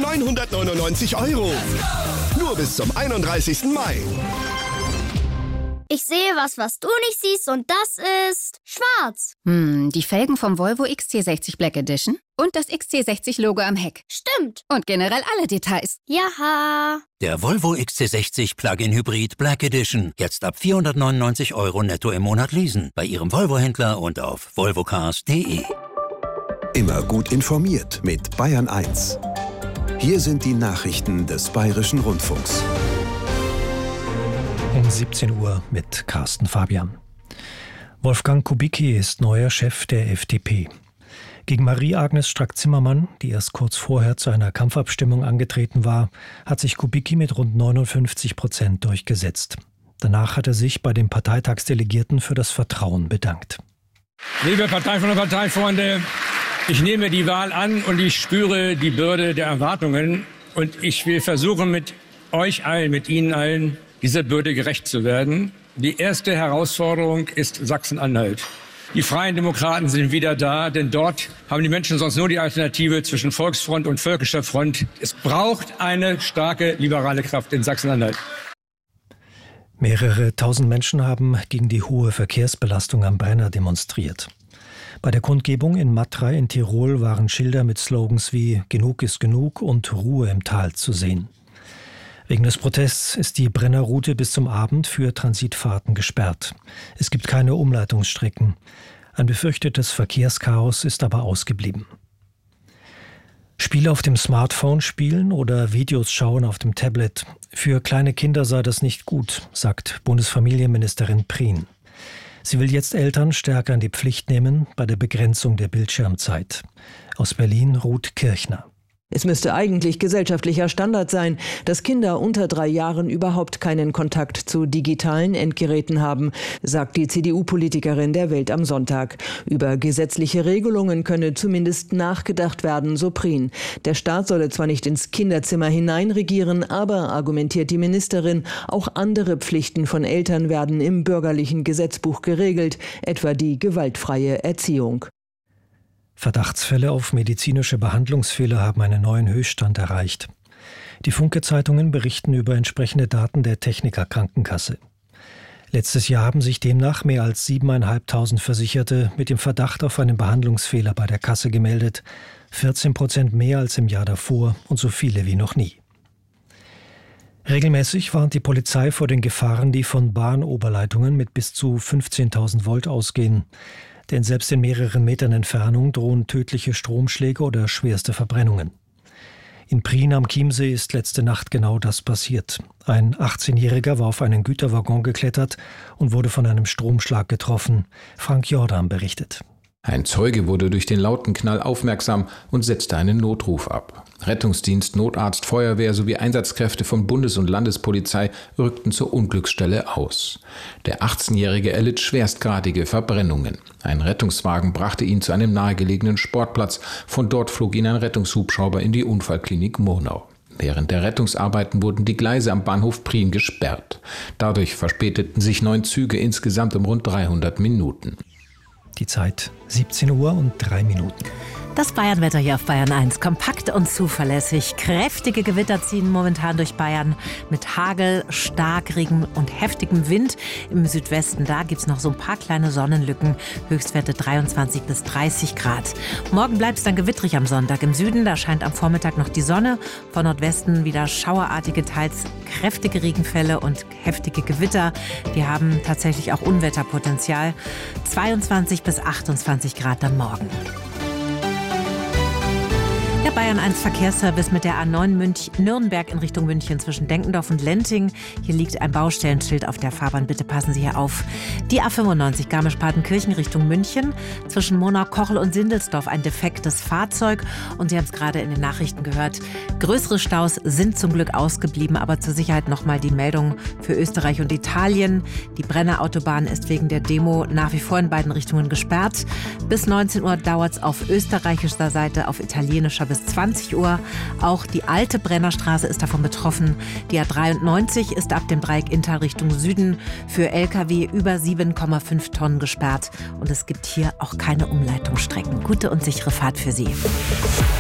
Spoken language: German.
999 €. Nur bis zum 31. Mai. Ich sehe was du nicht siehst, und das ist schwarz. Die Felgen vom Volvo XC60 Black Edition und das XC60-Logo am Heck. Stimmt. Und generell alle Details. Jaha. Der Volvo XC60 Plug-in Hybrid Black Edition. Jetzt ab 499 € netto im Monat leasen. Bei Ihrem Volvo-Händler und auf volvocars.de. Immer gut informiert mit Bayern 1. Hier sind die Nachrichten des Bayerischen Rundfunks. Um 17 Uhr mit Carsten Fabian. Wolfgang Kubicki ist neuer Chef der FDP. Gegen Marie-Agnes Strack-Zimmermann, die erst kurz vorher zu einer Kampfabstimmung angetreten war, hat sich Kubicki mit rund 59% durchgesetzt. Danach hat er sich bei den Parteitagsdelegierten für das Vertrauen bedankt. Liebe Parteifreunde und Parteifreunde, ich nehme die Wahl an und ich spüre die Bürde der Erwartungen. Und ich will versuchen, mit euch allen, mit Ihnen allen, dieser Bürde gerecht zu werden. Die erste Herausforderung ist Sachsen-Anhalt. Die Freien Demokraten sind wieder da, denn dort haben die Menschen sonst nur die Alternative zwischen Volksfront und Völkischer Front. Es braucht eine starke liberale Kraft in Sachsen-Anhalt. Mehrere tausend Menschen haben gegen die hohe Verkehrsbelastung am Brenner demonstriert. Bei der Kundgebung in Matrei in Tirol waren Schilder mit Slogans wie „Genug ist genug" und „Ruhe im Tal" zu sehen. Wegen des Protests ist die Brennerroute bis zum Abend für Transitfahrten gesperrt. Es gibt keine Umleitungsstrecken. Ein befürchtetes Verkehrschaos ist aber ausgeblieben. Spiele auf dem Smartphone spielen oder Videos schauen auf dem Tablet. Für kleine Kinder sei das nicht gut, sagt Bundesfamilienministerin Prien. Sie will jetzt Eltern stärker in die Pflicht nehmen bei der Begrenzung der Bildschirmzeit. Aus Berlin Ruth Kirchner. Es müsste eigentlich gesellschaftlicher Standard sein, dass Kinder unter 3 Jahren überhaupt keinen Kontakt zu digitalen Endgeräten haben, sagt die CDU-Politikerin der Welt am Sonntag. Über gesetzliche Regelungen könne zumindest nachgedacht werden, so Prien. Der Staat solle zwar nicht ins Kinderzimmer hineinregieren, aber, argumentiert die Ministerin, auch andere Pflichten von Eltern werden im bürgerlichen Gesetzbuch geregelt, etwa die gewaltfreie Erziehung. Verdachtsfälle auf medizinische Behandlungsfehler haben einen neuen Höchststand erreicht. Die Funke-Zeitungen berichten über entsprechende Daten der Techniker Krankenkasse. Letztes Jahr haben sich demnach mehr als 7.500 Versicherte mit dem Verdacht auf einen Behandlungsfehler bei der Kasse gemeldet, 14% mehr als im Jahr davor und so viele wie noch nie. Regelmäßig warnt die Polizei vor den Gefahren, die von Bahnoberleitungen mit bis zu 15.000 Volt ausgehen. Denn selbst in mehreren Metern Entfernung drohen tödliche Stromschläge oder schwerste Verbrennungen. In Prien am Chiemsee ist letzte Nacht genau das passiert. Ein 18-Jähriger war auf einen Güterwaggon geklettert und wurde von einem Stromschlag getroffen. Frank Jordan berichtet. Ein Zeuge wurde durch den lauten Knall aufmerksam und setzte einen Notruf ab. Rettungsdienst, Notarzt, Feuerwehr sowie Einsatzkräfte von Bundes- und Landespolizei rückten zur Unglücksstelle aus. Der 18-Jährige erlitt schwerstgradige Verbrennungen. Ein Rettungswagen brachte ihn zu einem nahegelegenen Sportplatz. Von dort flog ihn ein Rettungshubschrauber in die Unfallklinik Murnau. Während der Rettungsarbeiten wurden die Gleise am Bahnhof Prien gesperrt. Dadurch verspäteten sich 9 Züge insgesamt um rund 300 Minuten. Die Zeit 17 Uhr und 3 Minuten. Das Bayernwetter hier auf Bayern 1. Kompakt und zuverlässig. Kräftige Gewitter ziehen momentan durch Bayern mit Hagel, Starkregen und heftigem Wind. Im Südwesten, da gibt es noch so ein paar kleine Sonnenlücken. Höchstwerte 23 bis 30 Grad. Morgen bleibt es dann gewittrig am Sonntag. Im Süden, da scheint am Vormittag noch die Sonne. Von Nordwesten wieder schauerartige, teils kräftige Regenfälle und heftige Gewitter. Wir haben tatsächlich auch Unwetterpotenzial. 22 bis 28 Grad am Morgen. Der Bayern 1 Verkehrsservice mit der A9 Nürnberg in Richtung München zwischen Denkendorf und Lenting. Hier liegt ein Baustellenschild auf der Fahrbahn. Bitte passen Sie hier auf. Die A95 Garmisch-Partenkirchen Richtung München. Zwischen Monau, Kochel und Sindelsdorf ein defektes Fahrzeug. Und Sie haben es gerade in den Nachrichten gehört. Größere Staus sind zum Glück ausgeblieben. Aber zur Sicherheit nochmal die Meldung für Österreich und Italien. Die Brennerautobahn ist wegen der Demo nach wie vor in beiden Richtungen gesperrt. Bis 19 Uhr dauert es auf österreichischer Seite, auf italienischer bis 20 Uhr. Auch die alte Brennerstraße ist davon betroffen. Die A93 ist ab dem Dreieck Inntal Richtung Süden für Lkw über 7,5 Tonnen gesperrt. Und es gibt hier auch keine Umleitungsstrecken. Gute und sichere Fahrt für Sie.